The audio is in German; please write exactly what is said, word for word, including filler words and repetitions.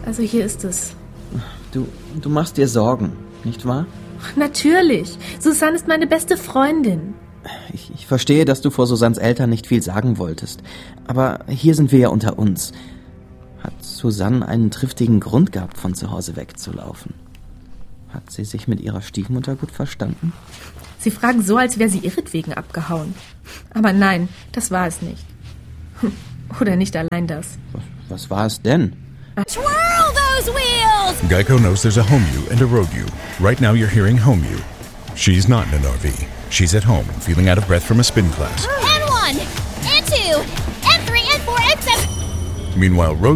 Also hier ist es. Du, du machst dir Sorgen, nicht wahr? Natürlich. Susanne ist meine beste Freundin. Ich, ich verstehe, dass du vor Susannes Eltern nicht viel sagen wolltest. Aber hier sind wir ja unter uns. Hat Susanne einen triftigen Grund gehabt, von zu Hause wegzulaufen? Hat sie sich mit ihrer Stiefmutter gut verstanden? Sie fragen so, als wäre sie ihretwegen abgehauen. Aber nein, das war es nicht. Oder nicht allein das. Was, was war es denn? Twirl those wheels! Geico knows there's a home you and a road you. Right now you're hearing home you. She's not in an R V. She's at home, feeling out of breath from a spin class. And one, and two, and three, and four, and seven. Meanwhile, road